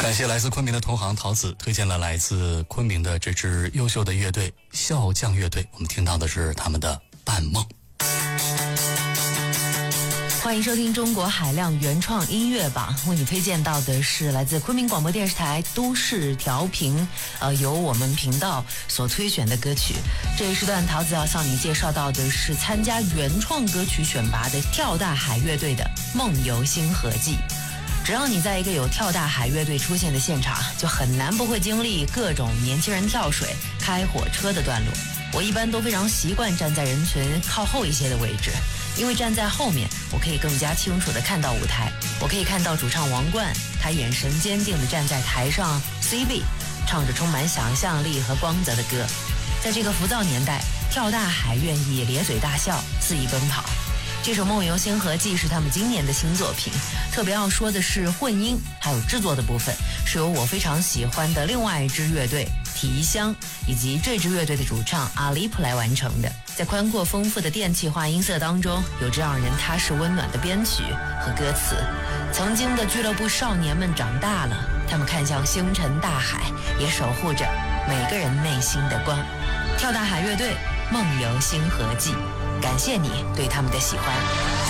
感谢来自昆明的同行桃子推荐了来自昆明的这支优秀的乐队笑匠乐队，我们听到的是他们的半梦。 欢迎收听中国海量原创音乐榜，为你推荐到的是来自昆明广播电视台都市调频由我们频道所推选的歌曲。这一时段桃子要向你介绍到的是参加原创歌曲选拔的跳大海乐队的梦游星河记。只要你在一个有跳大海乐队出现的现场，就很难不会经历各种年轻人跳水、开火车的段落。我一般都非常习惯站在人群靠后一些的位置，因为站在后面，我可以更加清楚地看到舞台，我可以看到主唱王冠，他眼神坚定地站在台上 C 位，唱着充满想象力和光泽的歌。在这个浮躁年代，跳大海愿意咧嘴大笑，肆意奔跑。这首《梦游星河记》是他们今年的新作品，特别要说的是混音还有制作的部分是由我非常喜欢的另外一支乐队提香以及这支乐队的主唱阿里普来完成的。在宽阔丰富的电气化音色当中，有着让人踏实温暖的编曲和歌词。曾经的俱乐部少年们长大了，他们看向星辰大海，也守护着每个人内心的光。跳大海乐队《梦游星河记》，感谢你对他们的喜欢。